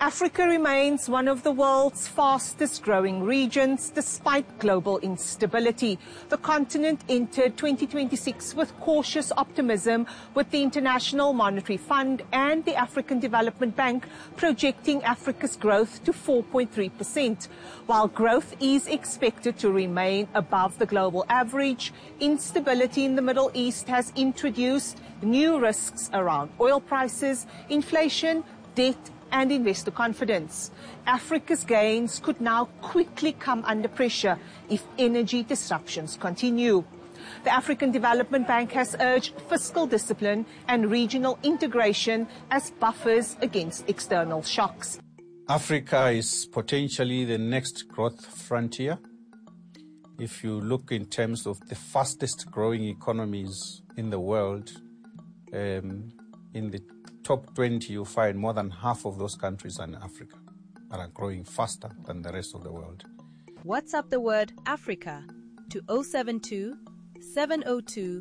Africa remains one of the world's fastest growing regions despite global instability. The continent entered 2026 with cautious optimism, with the International Monetary Fund and the African Development Bank projecting Africa's growth to 4.3%. While growth is expected to remain above the global average, instability in the Middle East has introduced new risks around oil prices, inflation, debt and investor confidence. Africa's gains could now quickly come under pressure if energy disruptions continue. The African Development Bank has urged fiscal discipline and regional integration as buffers against external shocks. Africa is potentially the next growth frontier. If you look in terms of the fastest growing economies in the world, in the top 20, you find more than half of those countries are in Africa and are growing faster than the rest of the world. WhatsApp the word Africa to 072 702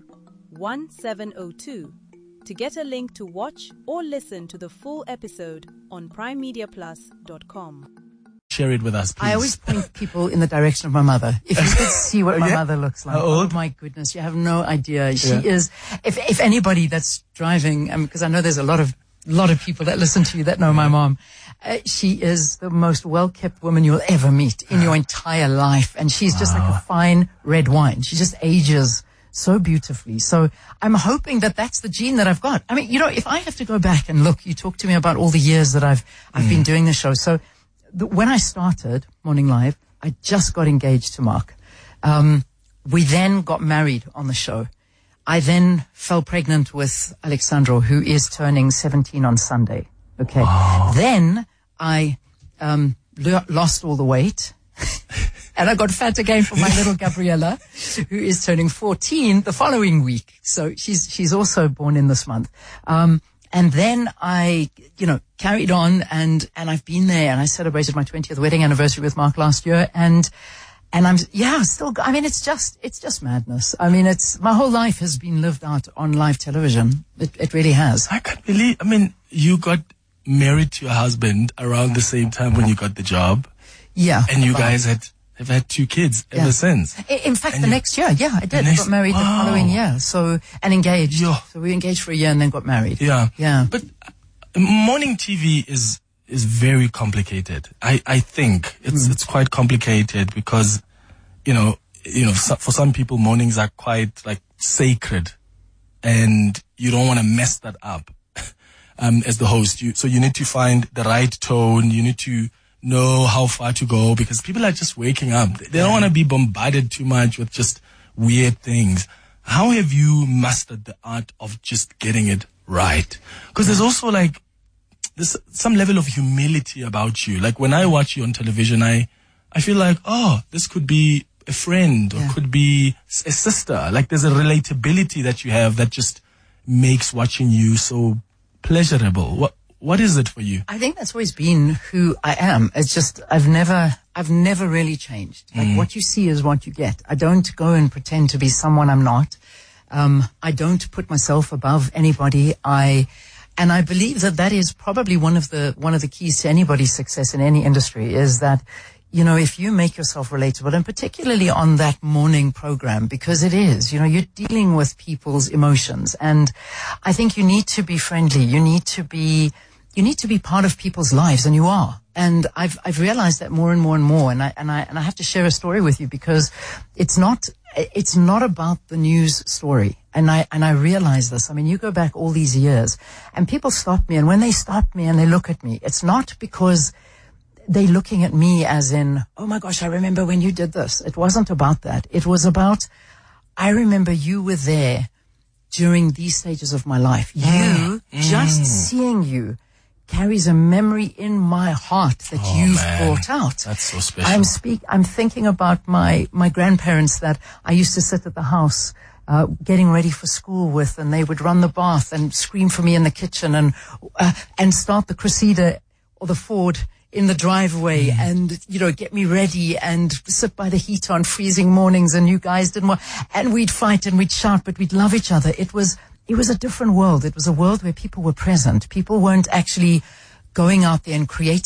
1702 to get a link to watch or listen to the full episode on primemediaplus.com. Share it with us, please. I always point people in the direction of my mother. If you could see what my mother looks like. Oh my goodness, you have no idea. She is, if anybody that's driving, because I know there's a lot of people that listen to you that know my mom. She is the most well-kept woman you'll ever meet in your entire life. And she's just like a fine red wine. She just ages so beautifully. So I'm hoping that that's the gene that I've got. I mean, if I have to go back and look, you talk to me about all the years that I've been doing the show. So when I started Morning Live, I just got engaged to Mark. We then got married on the show. I then fell pregnant with Alexandro, who is turning 17 on Sunday. Okay. Wow. Then I lost all the weight. And I got fat again for my little Gabriella, who is turning 14 the following week. So she's also born in this month. And then I, carried on and I've been there, and I celebrated my 20th wedding anniversary with Mark last year. And I'm, still, it's just madness. My whole life has been lived out on live television. It really has. I can't believe, you got married to your husband around the same time when you got the job. Yeah. And you guys have had 2 kids ever since. In fact, the next year, I did. I got married the following year. And engaged. Yeah. So we engaged for a year and then got married. Yeah. Yeah. But morning TV is very complicated. I think it's quite complicated because, for some people mornings are quite like sacred, and you don't want to mess that up as the host. So you need to find the right tone. You need to know how far to go, because people are just waking up. They don't want to be bombarded too much with just weird things. How have you mastered the art of just getting it right? Because there's also there's some level of humility about you. Like when I watch you on television, I feel like, this could be a friend or could be a sister. Like there's a relatability that you have that just makes watching you so pleasurable. What is it for you? I think that's always been who I am. It's just, I've never really changed. Like what you see is what you get. I don't go and pretend to be someone I'm not. I don't put myself above anybody. And I believe that is probably one of the keys to anybody's success in any industry, is that, if you make yourself relatable, and particularly on that morning program, because it is, you're dealing with people's emotions, and I think you need to be friendly. You need to be part of people's lives, and you are. And I've realized that more and more and more. And I have to share a story with you, because it's not about the news story. And I realize this. You go back all these years and people stop me. And when they stop me and they look at me, it's not because they're looking at me as in, oh my gosh, I remember when you did this. It wasn't about that. It was about, I remember you were there during these stages of my life. Just seeing you carries a memory in my heart that you've brought out. That's so special. I'm thinking about my grandparents that I used to sit at the house getting ready for school with, and they would run the bath and scream for me in the kitchen and start the Cressida or the Ford in the driveway and, get me ready and sit by the heater on freezing mornings, and you guys didn't want, and we'd fight and we'd shout, but we'd love each other. It was a different world. It was a world where people were present. People weren't actually going out there and creating